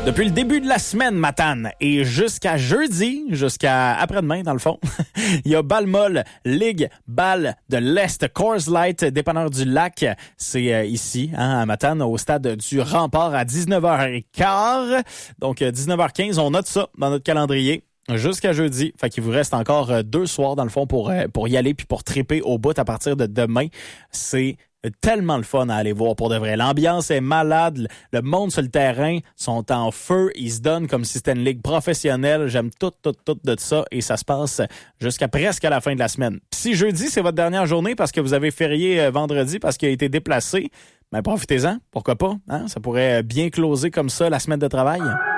Depuis le début de la semaine, Matane, et jusqu'à jeudi, jusqu'à après-demain, dans le fond, il y a Balmol, Ligue Bal de l'Est, Coors Light, dépanneur du lac. C'est ici, à Matane, au stade du Rempart à 19h15. Donc, 19h15, on note ça dans notre calendrier. Jusqu'à jeudi. Fait qu'il vous reste encore 2 soirs, dans le fond, pour y aller puis pour triper au bout à partir de demain. C'est tellement le fun à aller voir pour de vrai. L'ambiance est malade. Le monde sur le terrain sont en feu. Ils se donnent comme si c'était une ligue professionnelle. J'aime tout de ça. Et ça se passe jusqu'à presque à la fin de la semaine. Puis si jeudi, c'est votre dernière journée parce que vous avez férié vendredi parce qu'il a été déplacé, ben profitez-en. Pourquoi pas? Hein? Ça pourrait bien closer comme ça la semaine de travail.